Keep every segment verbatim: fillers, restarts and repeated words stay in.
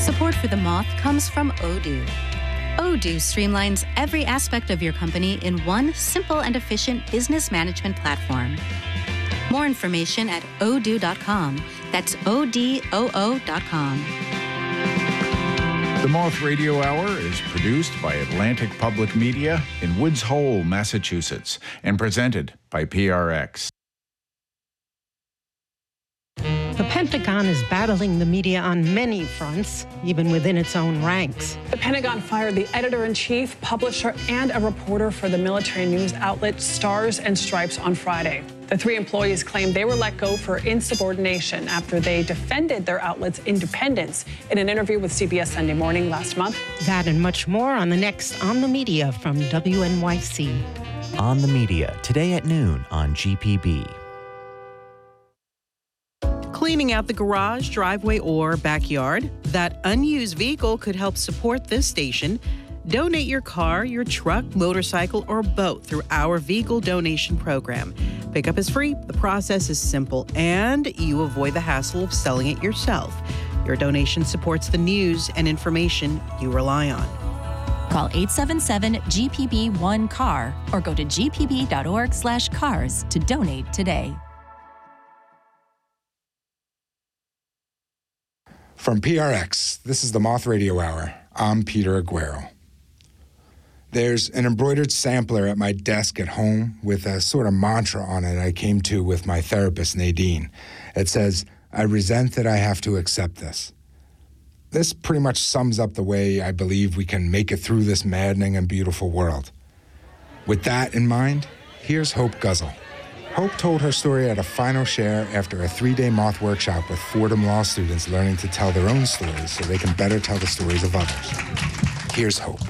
Support for The Moth comes from Odoo. Odoo streamlines every aspect of your company in one simple and efficient business management platform. More information at odoo dot com. That's O D O O dot com. The Moth Radio Hour is produced by Atlantic Public Media in Woods Hole, Massachusetts, and presented by P R X. The Pentagon is battling the media on many fronts, even within its own ranks. The Pentagon fired the editor-in-chief, publisher, and a reporter for the military news outlet Stars and Stripes on Friday. The three employees claimed they were let go for insubordination after they defended their outlet's independence in an interview with C B S Sunday Morning last month. That and much more on the next On the Media from W N Y C. On the Media, today at noon on G P B. Cleaning out the garage, driveway, or backyard? That unused vehicle could help support this station. Donate your car, your truck, motorcycle, or boat through our vehicle donation program. Pickup is free, the process is simple, and you avoid the hassle of selling it yourself. Your donation supports the news and information you rely on. Call eight seven seven G P B one C A R or go to g p b dot org slash cars to donate today. From P R X, this is the Moth Radio Hour. I'm Peter Aguero. There's an embroidered sampler at my desk at home with a sort of mantra on it I came to with my therapist, Nadine. It says, I resent that I have to accept this. This pretty much sums up the way I believe we can make it through this maddening and beautiful world. With that in mind, here's Hope Guzzle. Hope told her story at a final share after a three-day Moth workshop with Fordham Law students learning to tell their own stories so they can better tell the stories of others. Here's Hope.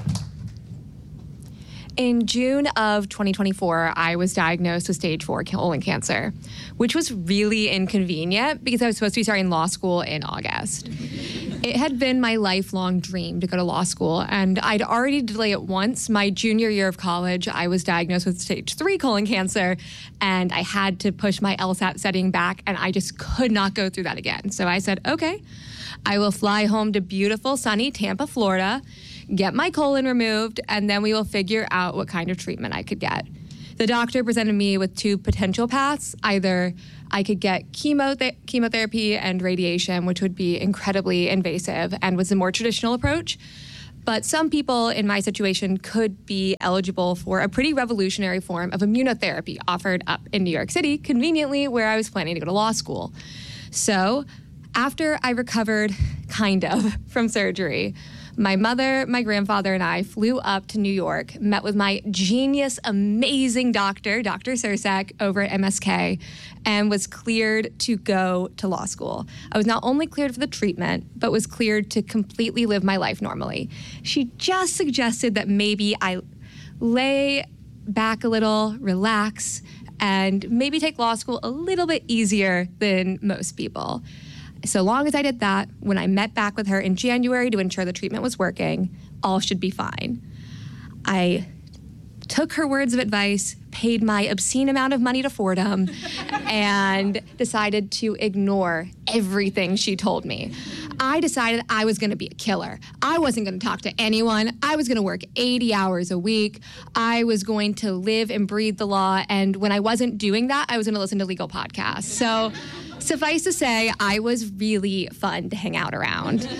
In June of twenty twenty-four, I was diagnosed with stage four colon cancer, which was really inconvenient because I was supposed to be starting law school in August. It had been my lifelong dream to go to law school, and I'd already delayed it once. My junior year of college, I was diagnosed with stage three colon cancer, and I had to push my LSAT setting back, and I just could not go through that again. So I said, okay, I will fly home to beautiful, sunny Tampa, Florida, get my colon removed, and then we will figure out what kind of treatment I could get. The doctor presented me with two potential paths. Either I could get chemo th- chemotherapy and radiation, which would be incredibly invasive and was a more traditional approach. But some people in my situation could be eligible for a pretty revolutionary form of immunotherapy offered up in New York City, conveniently where I was planning to go to law school. So after I recovered, kind of, from surgery, my mother, my grandfather, and I flew up to New York, met with my genius, amazing doctor, Doctor Sursak, over at M S K, and was cleared to go to law school. I was not only cleared for the treatment, but was cleared to completely live my life normally. She just suggested that maybe I lay back a little, relax, and maybe take law school a little bit easier than most people. So long as I did that, when I met back with her in January to ensure the treatment was working, all should be fine. I took her words of advice, paid my obscene amount of money to Fordham, and decided to ignore everything she told me. I decided I was going to be a killer. I wasn't going to talk to anyone. I was going to work eighty hours a week. I was going to live and breathe the law, and when I wasn't doing that, I was going to listen to legal podcasts. So suffice to say, I was really fun to hang out around.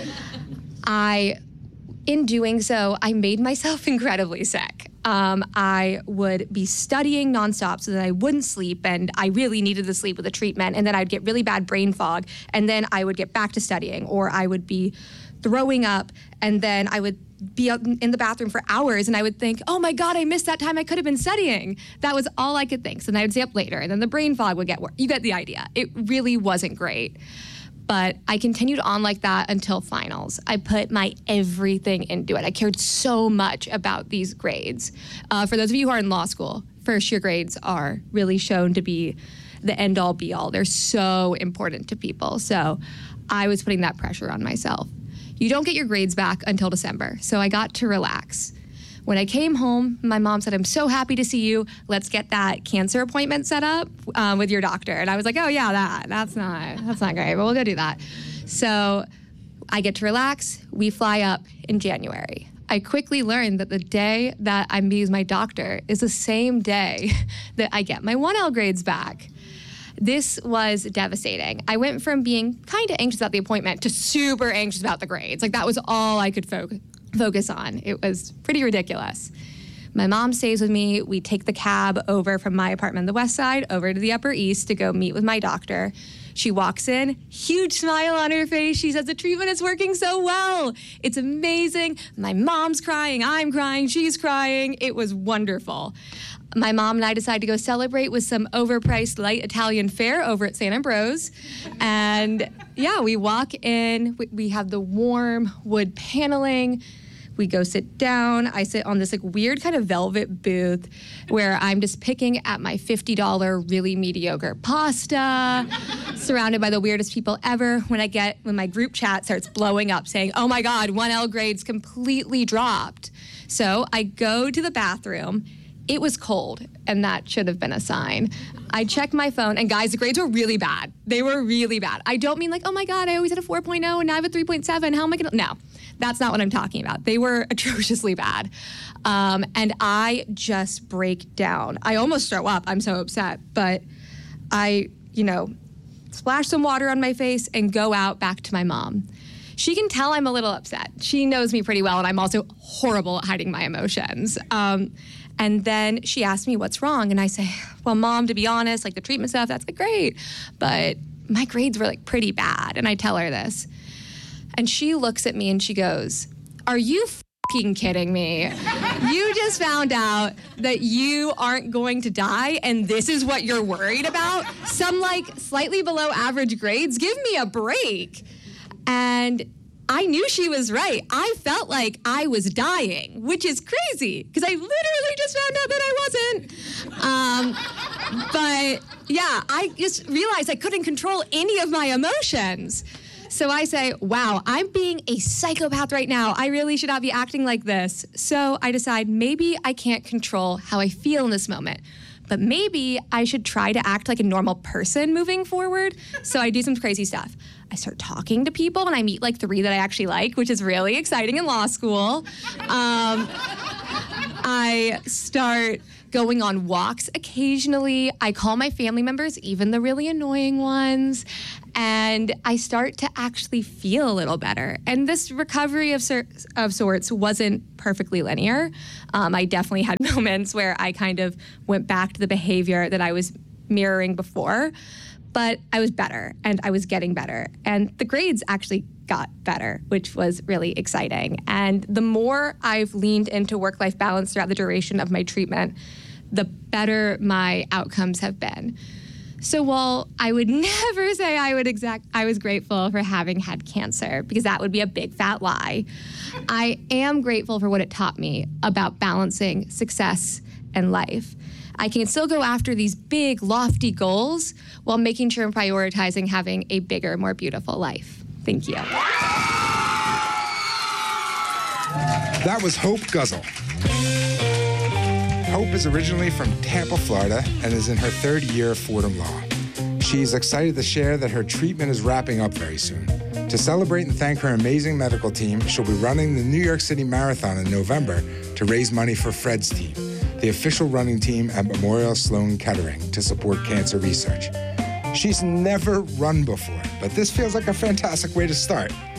I, in doing so, I made myself incredibly sick. Um, I would be studying nonstop so that I wouldn't sleep, and I really needed the sleep with the treatment, and then I'd get really bad brain fog, and then I would get back to studying, or I would be throwing up, and then I would be out in the bathroom for hours, and I would think, oh my God, I missed that time I could have been studying. That was all I could think. So then I would stay up later, and then the brain fog would get worse. You get the idea. It really wasn't great. But I continued on like that until finals. I put my everything into it. I cared so much about these grades. Uh, for those of you who are in law school, first year grades are really shown to be the end all be all. They're so important to people. So I was putting that pressure on myself. You don't get your grades back until December, so I got to relax. When I came home, my mom said, I'm so happy to see you. Let's get that cancer appointment set up um, with your doctor. And I was like, oh yeah, that, that's not, that's not great, but we'll go do that. So I get to relax. We fly up in January. I quickly learned that the day that I meet with my doctor is the same day that I get my one L grades back. This was devastating. I went from being kind of anxious about the appointment to super anxious about the grades. Like, that was all I could fo- focus on. It was pretty ridiculous. My mom stays with me. We take the cab over from my apartment on the west side over to the Upper East to go meet with my doctor. She walks in, huge smile on her face. She says, the treatment is working so well. It's amazing. My mom's crying, I'm crying, she's crying. It was wonderful. My mom and I decided to go celebrate with some overpriced light Italian fare over at Saint Ambrose. And yeah, we walk in, we, we have the warm wood paneling. We go sit down. I sit on this like weird kind of velvet booth where I'm just picking at my fifty dollars really mediocre pasta, surrounded by the weirdest people ever. When I get, when my group chat starts blowing up saying, oh my God, one L grades completely dropped. So I go to the bathroom. It was cold, and that should have been a sign. I checked my phone, and guys, the grades were really bad. They were really bad. I don't mean like, oh my God, I always had a four point oh and now I have a three point seven. How am I gonna, no. That's not what I'm talking about. They were atrociously bad. Um, and I just break down. I almost throw up. I'm so upset. But I, you know, splash some water on my face and go out back to my mom. She can tell I'm a little upset. She knows me pretty well, and I'm also horrible at hiding my emotions. Um, and then she asked me what's wrong. And I say, well, Mom, to be honest, like the treatment stuff, that's like great. But my grades were like pretty bad. And I tell her this. And she looks at me and she goes, are you f***ing kidding me? You just found out that you aren't going to die and this is what you're worried about? Some like slightly below average grades? Give me a break. And I knew she was right. I felt like I was dying, which is crazy because I literally just found out that I wasn't. Um, but yeah, I just realized I couldn't control any of my emotions. So I say, wow, I'm being a psychopath right now. I really should not be acting like this. So I decide maybe I can't control how I feel in this moment, but maybe I should try to act like a normal person moving forward. So I do some crazy stuff. I start talking to people and I meet like three that I actually like, which is really exciting in law school. Um, I start going on walks occasionally. I call my family members, even the really annoying ones, and I start to actually feel a little better. And this recovery of, sor- of sorts wasn't perfectly linear. Um, I definitely had moments where I kind of went back to the behavior that I was mirroring before, but I was better and I was getting better. And the grades actually got better, which was really exciting. And the more I've leaned into work-life balance throughout the duration of my treatment, the better my outcomes have been. So while I would never say I would exact, I was grateful for having had cancer, because that would be a big fat lie, I am grateful for what it taught me about balancing success and life. I can still go after these big, lofty goals while making sure I'm prioritizing having a bigger, more beautiful life. Thank you. That was Hope Guzzle. Hope is originally from Tampa, Florida, and is in her third year of Fordham Law. She's excited to share that her treatment is wrapping up very soon. To celebrate and thank her amazing medical team, she'll be running the New York City Marathon in November to raise money for Fred's team, the official running team at Memorial Sloan Kettering, to support cancer research. She's never run before, but this feels like a fantastic way to start.